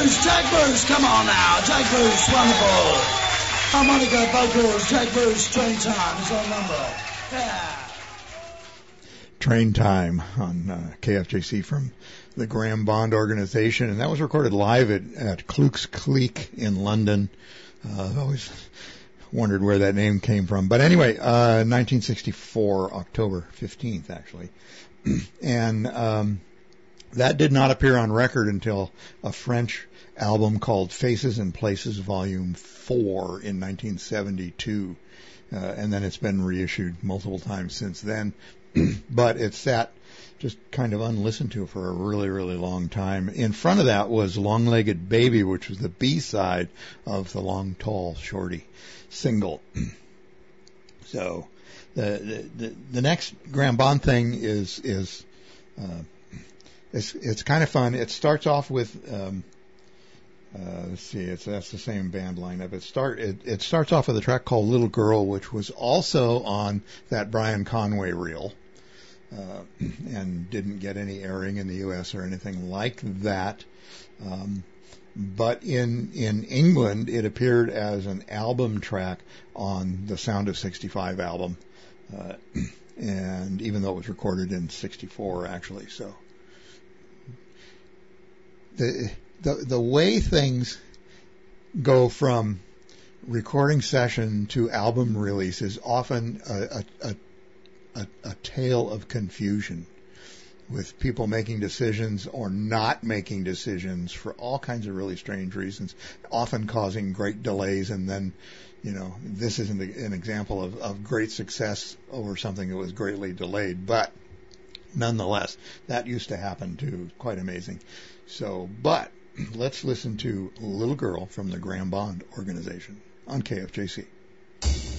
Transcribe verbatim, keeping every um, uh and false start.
Bruce, Jack Bruce, come on now. Jack Bruce, wonderful. Harmonica, vocals, Jack Bruce, Train Time is our number. Yeah. Train Time on uh, K F J C from the Graham Bond Organization, and that was recorded live at, at Kluk's Clique in London. Uh, I've always wondered where that name came from. But anyway, uh, nineteen sixty-four, October fifteenth, actually. And um, that did not appear on record until a French album called Faces and Places Volume four in nineteen seventy-two. Uh, and then it's been reissued multiple times since then. But it sat just kind of unlistened to for a really, really long time. In front of that was Long-Legged Baby, which was the B-side of the Long, Tall, Shorty single. So the, the the next Graham Bond thing is is uh, it's it's kind of fun. It starts off with um, uh, let's see, it's that's the same band lineup. It start it, it starts off with a track called Little Girl, which was also on that Brian Conway reel. Uh, and didn't get any airing in the U S or anything like that. Um, but in in England, it appeared as an album track on the Sound of sixty-five album, uh, and even though it was recorded in sixty-four, actually. So the the the way things go from recording session to album release is often a, a, a A, a tale of confusion, with people making decisions or not making decisions for all kinds of really strange reasons, often causing great delays. And then, you know, this isn't an example of, of great success over something that was greatly delayed, but nonetheless, that used to happen too. Quite amazing. So, but let's listen to Little Girl from the Graham Bond Organization on K F J C.